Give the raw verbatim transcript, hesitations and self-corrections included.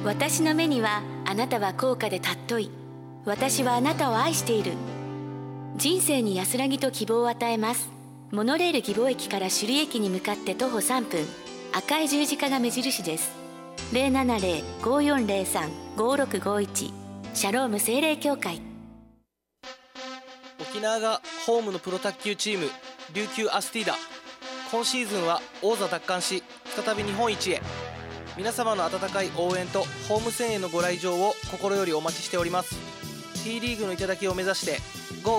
私の目にはあなたは高価で尊い。私はあなたを愛している。人生に安らぎと希望を与えます。モノレール義母駅から首里駅に向かって徒歩さんぷん。赤い十字架が目印です。ゼロななゼロ ごよんゼロさん ごろくごいち。シャローム精霊協会。 沖縄がホームのプロ卓球チーム琉球アスティーダ。今シーズンは王座奪還し再び日本一へ。皆様の温かい応援とホーム戦へのご来場を心よりお待ちしております。 T リーグの頂を目指して ゴー